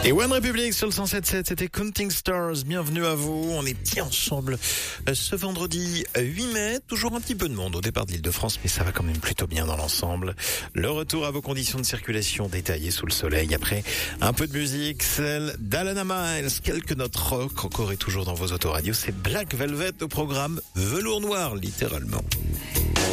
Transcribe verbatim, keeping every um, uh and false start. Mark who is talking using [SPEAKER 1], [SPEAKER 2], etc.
[SPEAKER 1] Et One Republic sur le cent sept sept, c'était Counting Stars. Bienvenue à vous. On est bien ensemble ce vendredi huit mai. Toujours un petit peu de monde au départ de l'Île-de-France, mais ça va quand même plutôt bien dans l'ensemble. Le retour à vos conditions de circulation détaillées sous le soleil. Après un peu de musique, celle d'Alana Miles. Quelques notes rock encore et toujours dans vos autoradios. C'est Black Velvet au programme velours noir, littéralement.